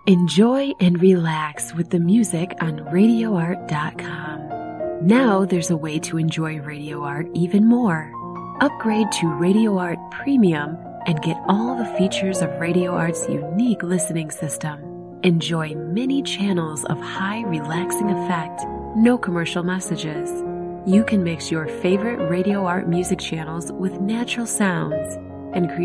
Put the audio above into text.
Enjoy and relax with the music on RadioArt.com. Now there's a way to enjoy Radio Art even more. Upgrade to Radio Art Premium and get all the features of Radio Art's unique listening system. Enjoy many channels of high relaxing effect, no commercial messages. You can mix your favorite Radio Art music channels with natural sounds and create